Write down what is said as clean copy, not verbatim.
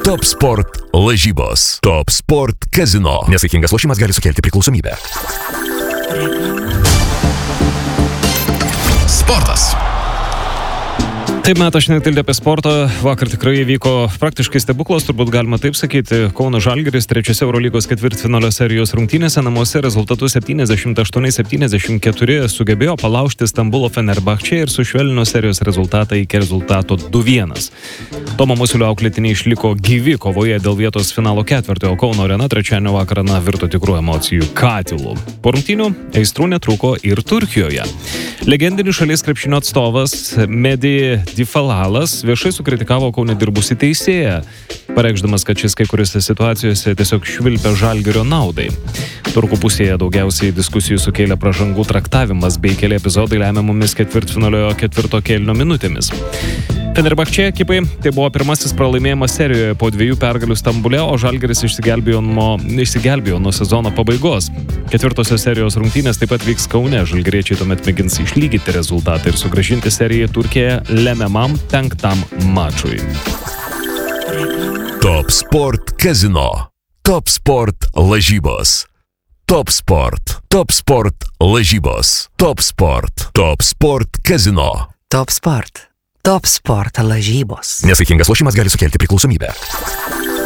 Top Sport lažybos. Top Sport Casino. Nesaikingas lošimas gali sukelti priklausomybę. Sportas. Taip, metas šiandien tildė apie sportą. Vakar tikrai vyko praktiškai stebuklas, turbūt galima taip sakyti. Kauno Žalgiris trečiose Eurolygos ketvirtfinalio serijos rungtynėse namuose rezultatu 78-74 sugebėjo palaužti Stambulo Fenerbahčę ir sušvelnino serijos rezultatą iki rezultato 2-1. Tomo Masiulio auklėtiniai išliko gyvi kovoje dėl vietos finalo ketvirtojo. Kauno arena trečiadienio vakarą virto tikrų emocijų katilu. Po rungtynių aistrų netrūko ir Turkijoje. Legendinis šalies krepšinio atstovas Medi Difalalas viešai sukritikavo Kaune dirbusį teisėją, pareikšdamas, kad šis kai kuriuose situacijose tiesiog švilpia Žalgirio naudai. Turkų pusėje daugiausiai diskusijų sukėlė pražangų traktavimas bei keli epizodai lemiamomis ketvirtfinalio ketvirto kėlinio minutėmis. Fenerbahčė ekipai tai buvo pirmasis pralaimėjimas serijoje po 2 pergalių Stambule, o Žalgiris išsigelbėjo nuo sezono pabaigos. Ketvirtosios serijos rungtynės taip pat vyks Kaune. Žalgiriečiai tuomet mėgins išlygyti rezultatą ir sugrąžinti seriją Turkijoje lemiamam 5. mačui. Top Sport Casino. Top Sport lažybos. Top Sport. Top Sport lažybos. Top Sport. Top Sport Casino. Top Sport. Top Sport lažybos. Nesaikingas lošimas gali sukelti priklausomybę.